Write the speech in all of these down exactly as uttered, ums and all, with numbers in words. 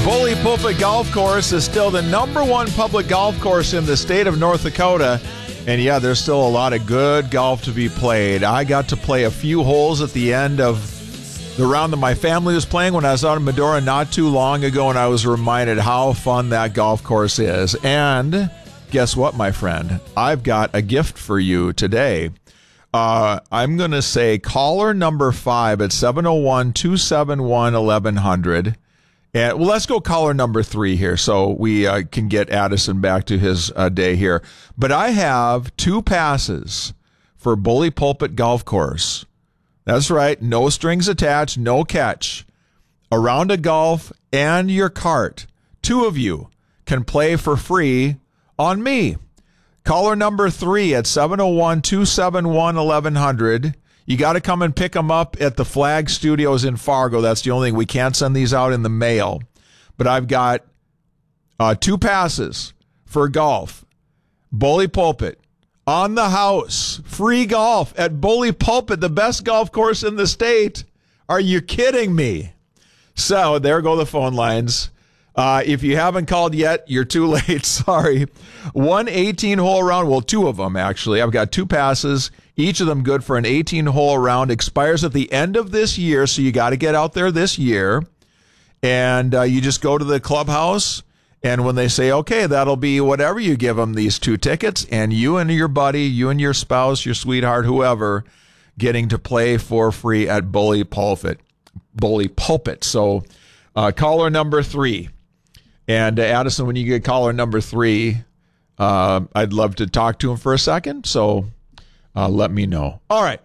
Bully Pulpit Golf Course is still the number one public golf course in the state of North Dakota. And yeah, there's still a lot of good golf to be played. I got to play a few holes at the end of the round that my family was playing when I was out in Medora not too long ago, and I was reminded how fun that golf course is. And guess what, my friend? I've got a gift for you today. Uh, I'm going to say caller number five at seven oh one, two seven one, eleven hundred. And well, let's go caller number three here so we uh, can get Addison back to his uh, day here. But I have two passes for Bully Pulpit Golf Course. That's right. No strings attached, no catch. A round of golf and your cart. Two of you can play for free on me. Caller number three at seven oh one, two seven one, eleven hundred. You got to come and pick them up at the Flag Studios in Fargo. That's the only thing. We can't send these out in the mail. But I've got uh, two passes for golf. Bully Pulpit. On the house. Free golf at Bully Pulpit, the best golf course in the state. Are you kidding me? So there go the phone lines. Uh, if you haven't called yet, you're too late. Sorry. One eighteen-hole round. Well, two of them, actually. I've got two passes. Each of them good for an eighteen-hole round. Expires at the end of this year, so you got to get out there this year. And uh, you just go to the clubhouse, and when they say, okay, that'll be whatever, you give them these two tickets, and you and your buddy, you and your spouse, your sweetheart, whoever, getting to play for free at Bully Pulpit. Bully Pulpit. So uh, caller number three. And uh, Addison, when you get caller number three, uh, I'd love to talk to him for a second. So uh, let me know. All right.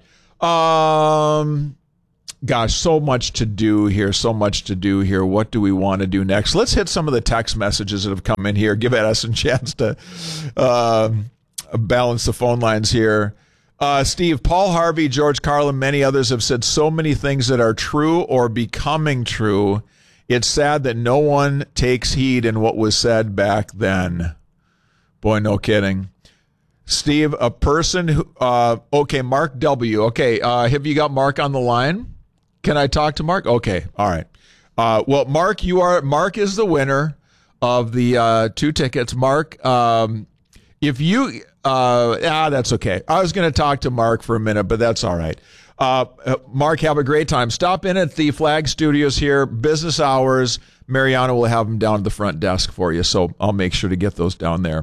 Um, gosh, so much to do here. So much to do here. What do we want to do next? Let's hit some of the text messages that have come in here. Give Addison a chance to uh, balance the phone lines here. Uh, Steve, Paul Harvey, George Carlin, many others have said so many things that are true or becoming true. It's sad that no one takes heed in what was said back then. Boy, no kidding. Steve, a person who, uh, okay, Mark W. Okay, uh, have you got Mark on the line? Can I talk to Mark? Okay, all right. Uh, well, Mark, you are, Mark is the winner of the uh, two tickets. Mark, um, if you, uh, ah, that's okay. I was going to talk to Mark for a minute, but that's all right. Uh, Mark, have a great time. Stop in at the Flag Studios here, business hours. Mariana will have them down at the front desk for you, so I'll make sure to get those down there.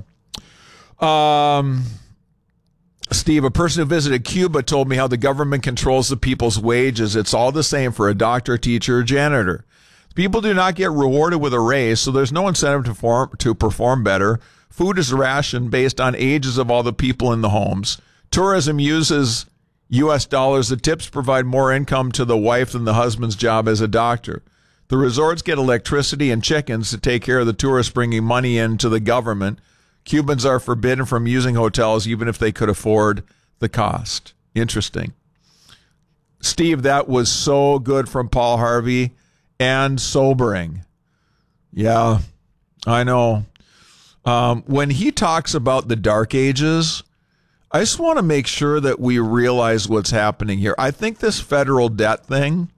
Um, Steve, a person who visited Cuba told me how the government controls the people's wages. It's all the same for a doctor, teacher, or janitor. People do not get rewarded with a raise, so there's no incentive to form, to perform better. Food is rationed based on ages of all the people in the homes. Tourism uses U S dollars. The tips provide more income to the wife than the husband's job as a doctor. The resorts get electricity and chickens to take care of the tourists, bringing money into the government. Cubans are forbidden from using hotels even if they could afford the cost. Interesting. Steve, that was so good from Paul Harvey and sobering. Yeah, I know. Um, when he talks about the Dark Ages, I just want to make sure that we realize what's happening here. I think this federal debt thing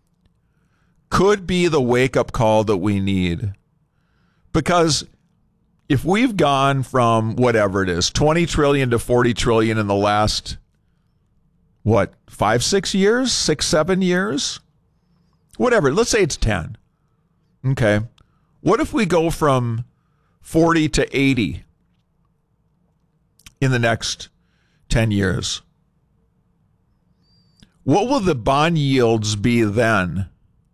could be the wake-up call that we need. Because if we've gone from whatever it is, twenty trillion dollars to forty trillion dollars in the last, what, five, six years? Six, seven years? Whatever. Let's say it's ten. Okay. What if we go from forty to eighty in the next ten years? What will the bond yields be then?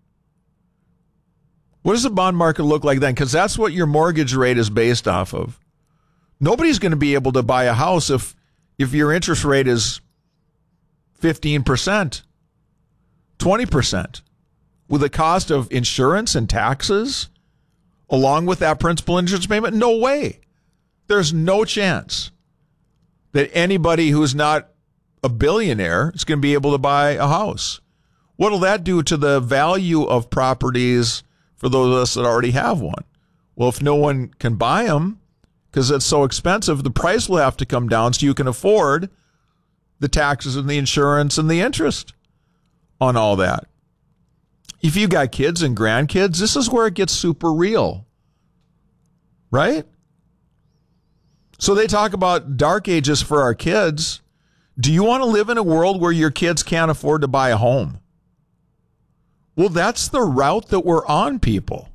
What does the bond market look like then? Because that's what your mortgage rate is based off of. Nobody's going to be able to buy a house if if your interest rate is fifteen percent, twenty percent. With the cost of insurance and taxes, along with that principal interest payment, no way. There's no chance that anybody who's not a billionaire is going to be able to buy a house. What will that do to the value of properties for those of us that already have one? Well, if no one can buy them because it's so expensive, the price will have to come down so you can afford the taxes and the insurance and the interest on all that. if you got kids and grandkids, this is where it gets super real. Right? So they talk about dark ages for our kids. Do you want to live in a world where your kids can't afford to buy a home? Well, that's the route that we're on, people.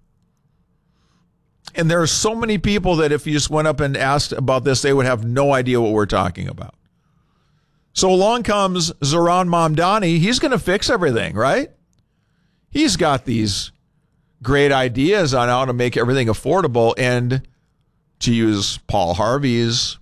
And there are so many people that if you just went up and asked about this, they would have no idea what we're talking about. So along comes Zohran Mamdani. He's going to fix everything, right? He's got these great ideas on how to make everything affordable. And to use Paul Harvey's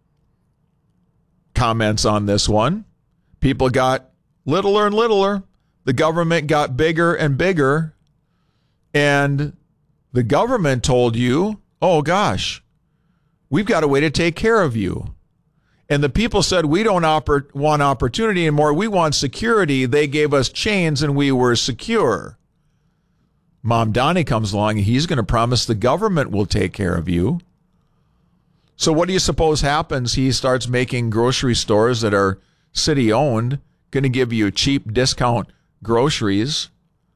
comments on this one, people got littler and littler. The government got bigger and bigger. And the government told you, oh, gosh, we've got a way to take care of you. And the people said, we don't oppor- want opportunity anymore. We want security. They gave us chains and we were secure. Mamdani comes along and he's going to promise the government will take care of you. So what do you suppose happens? He starts making grocery stores that are city-owned, going to give you cheap discount groceries.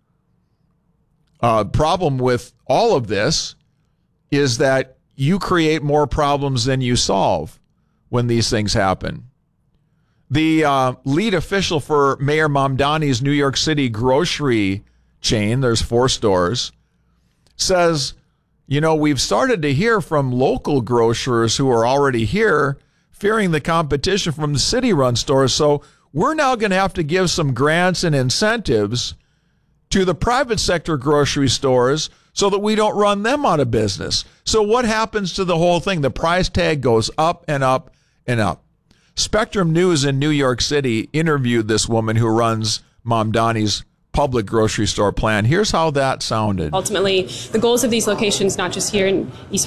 Uh, problem with all of this is that you create more problems than you solve when these things happen. The uh, lead official for Mayor Mamdani's New York City grocery chain, there's four stores, says, you know, we've started to hear from local grocers who are already here, fearing the competition from the city-run stores. So we're now going to have to give some grants and incentives to the private sector grocery stores so that we don't run them out of business. So what happens to the whole thing? The price tag goes up and up and up. Spectrum News in New York City interviewed this woman who runs Mamdani's public grocery store plan. Here's how that sounded. Ultimately, the goals of these locations, not just here in East